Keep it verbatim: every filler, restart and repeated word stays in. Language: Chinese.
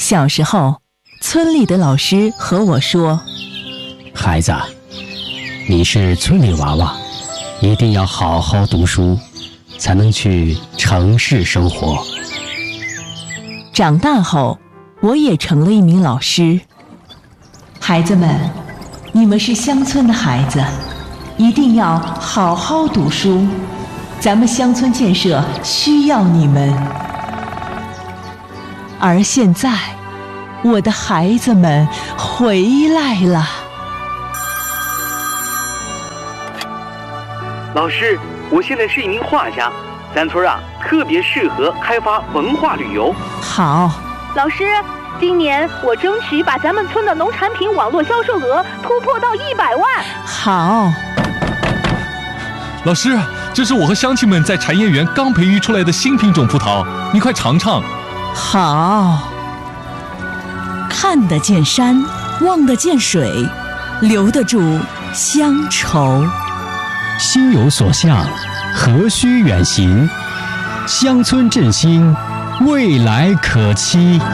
小时候，村里的老师和我说：“ 孩子，你是村里娃娃，一定要好好读书，才能去城市生活。” 长大后，我也成了一名老师。孩子们，你们是乡村的孩子，一定要好好读书，咱们乡村建设需要你们。而现在，我的孩子们回来了。 老师，我现在是一名画家，咱村啊特别适合开发文化旅游。 好， 老师，今年我争取把咱们村的农产品网络销售额突破到一百万。 好， 老师，这是我和乡亲们在产业园刚培育出来的新品种葡萄，你快尝尝。 好。 看得见山，望得见水，留得住乡愁。 心有所向，何须远行？乡村振兴，未来可期。